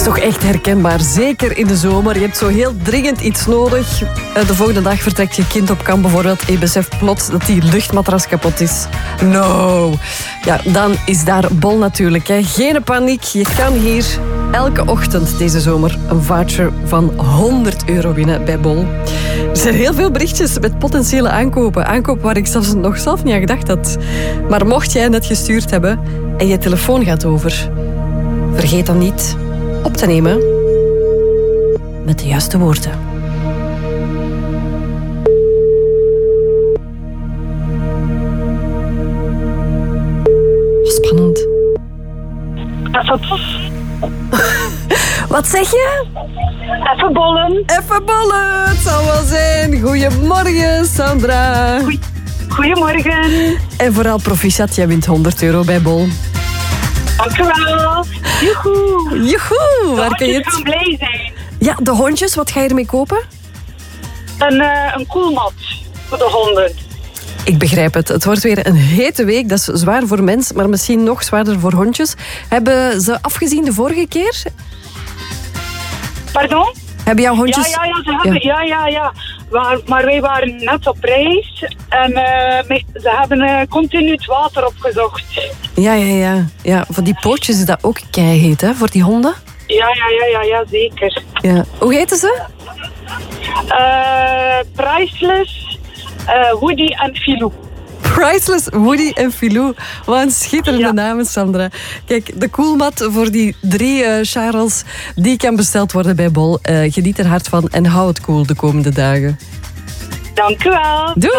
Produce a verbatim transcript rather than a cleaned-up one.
toch echt herkenbaar. Zeker in de zomer. Je hebt zo heel dringend iets nodig. De volgende dag vertrekt je kind op kamp bijvoorbeeld en je beseft plots dat die luchtmatras kapot is. No. Ja, dan is daar Bol natuurlijk. Hè. Geen paniek. Je kan hier elke ochtend deze zomer een voucher van honderd euro winnen bij Bol. Er zijn heel veel berichtjes met potentiële aankopen. Aankopen waar ik zelfs nog zelf niet aan gedacht had. Maar mocht jij net gestuurd hebben en je telefoon gaat over, vergeet dan niet op te nemen met de juiste woorden. Spannend. Wat zeg je? Even bollen. Even bollen, het zal wel zijn. Goedemorgen, Sandra. Goeie, goedemorgen. En vooral proficiat, jij wint honderd euro bij Bol. Dankjewel. Joehoe. Joehoe, waar kan je het? Ik gaan blij zijn. Ja, de hondjes, wat ga je ermee kopen? Een, uh, een koelmat voor de honden. Ik begrijp het. Het wordt weer een hete week. Dat is zwaar voor mensen, maar misschien nog zwaarder voor hondjes. Hebben ze afgezien de vorige keer? Pardon? Hebben jouw hondjes... Ja, ja, ja. Ze hebben, ja. ja, ja, ja. Maar, maar wij waren net op reis. En uh, ze hebben uh, continu het water opgezocht. Ja, ja, ja. ja. Voor die pootjes is dat ook keiheet, hè? Voor die honden? Ja, ja, ja, ja, ja zeker. Ja. Hoe heten ze? Uh, Priceless, uh, Woody en Filou. Priceless, Woody en Filou. Wat een schitterende ja. namen, Sandra. Kijk, de koelmat voor die drie uh, Charles, die kan besteld worden bij Bol. Uh, geniet er hard van en hou het koel de komende dagen. Dank u wel. Doei.